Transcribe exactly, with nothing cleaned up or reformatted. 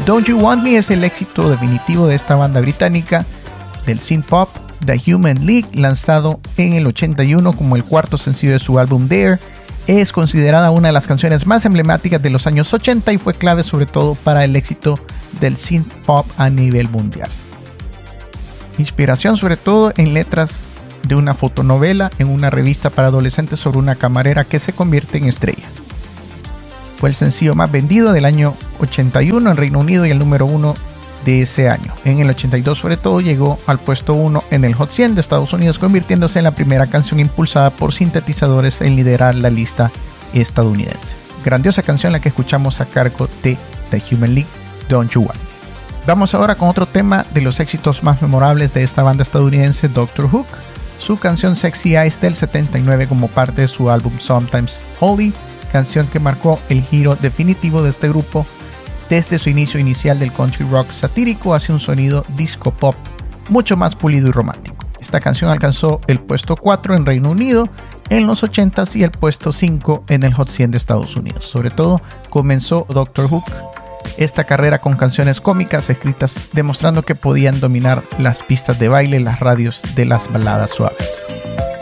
Don't You Want Me es el éxito definitivo de esta banda británica del synth pop. The Human League, lanzado en el ochenta y uno como el cuarto sencillo de su álbum Dare, es considerada una de las canciones más emblemáticas de los años ochenta y fue clave sobre todo para el éxito del synth pop a nivel mundial. Inspiración sobre todo en letras de una fotonovela en una revista para adolescentes sobre una camarera que se convierte en estrella. Fue el sencillo más vendido del año ochenta y uno en Reino Unido y el número uno de ese año. En el ochenta y dos sobre todo llegó al puesto uno en el Hot cien de Estados Unidos, convirtiéndose en la primera canción impulsada por sintetizadores en liderar la lista estadounidense. Grandiosa canción la que escuchamos a cargo de The Human League, Don't You Want Me. Vamos ahora con otro tema de los éxitos más memorables de esta banda estadounidense, Doctor Hook. Su canción Sexy Eyes del setenta y nueve como parte de su álbum Sometimes Holy, canción que marcó el giro definitivo de este grupo desde su inicio inicial del country rock satírico hacia un sonido disco pop mucho más pulido y romántico. Esta canción alcanzó el puesto cuatro en Reino Unido en los ochentas y el puesto cinco en el Hot cien de Estados Unidos. Sobre todo comenzó Doctor Hook esta carrera con canciones cómicas escritas demostrando que podían dominar las pistas de baile, las radios de las baladas suaves.